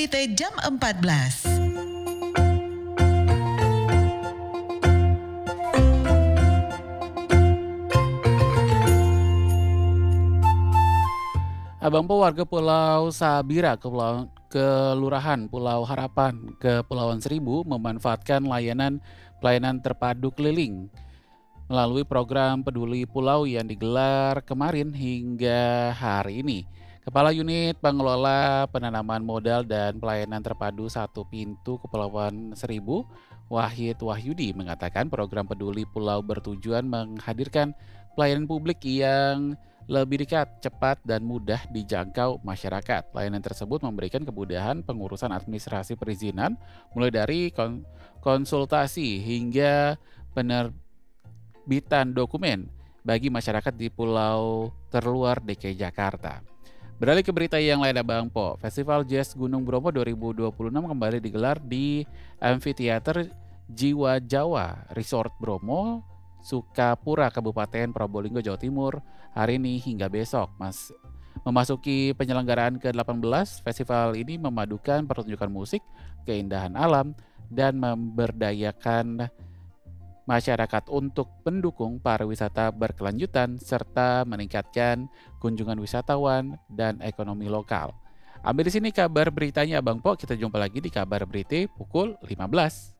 berita jam 14. Abang Po warga Pulau Sabira, Kelurahan Pulau Harapan, Kepulauan Seribu memanfaatkan pelayanan terpadu keliling melalui program Peduli Pulau yang digelar kemarin hingga hari ini. Kepala Unit Pengelola Penanaman Modal dan Pelayanan Terpadu Satu Pintu Kepulauan Seribu, Wahid Wahyudi mengatakan program Peduli Pulau bertujuan menghadirkan pelayanan publik yang lebih dekat, cepat, dan mudah dijangkau masyarakat. Layanan tersebut memberikan kemudahan pengurusan administrasi perizinan, mulai dari konsultasi hingga penerbitan dokumen bagi masyarakat di pulau terluar DKI Jakarta. Beralih ke berita yang lain Abang Po, Festival Jazz Gunung Bromo 2026 kembali digelar di Amphitheater Jiwa Jawa Resort Bromo, Sukapura, Kabupaten Probolinggo, Jawa Timur, hari ini hingga besok. Memasuki penyelenggaraan ke-18, festival ini memadukan pertunjukan musik, keindahan alam, dan memberdayakan masyarakat untuk mendukung pariwisata berkelanjutan serta meningkatkan kunjungan wisatawan dan ekonomi lokal. Ambil di sini kabar beritanya Abang Po, kita jumpa lagi di kabar berita pukul 15.